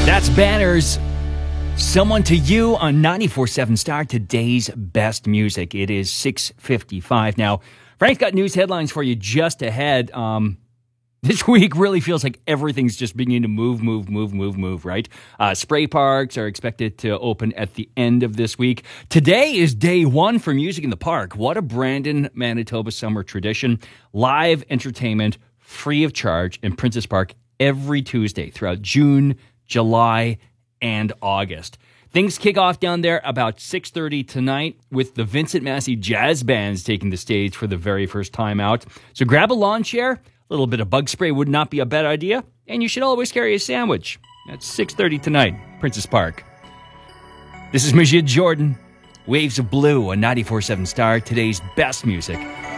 That's Banners. Someone to You on 94.7 Star, today's best music. It is 6:55 now. Frank's got news headlines for you just ahead. This week really feels like everything's just beginning to move, right? Spray parks are expected to open at the end of this week. Today is day one for Music in the Park. What a Brandon, Manitoba summer tradition. Live entertainment, free of charge in Princess Park every Tuesday throughout June, July, and August. Things kick off down there about 6:30 tonight with the Vincent Massey Jazz Bands taking the stage for the very first time out. So grab a lawn chair, a little bit of bug spray would not be a bad idea, and you should always carry a sandwich. That's 6:30 tonight, Princess Park. This is Majid Jordan, Waves of Blue on 94.7 Star, today's best music.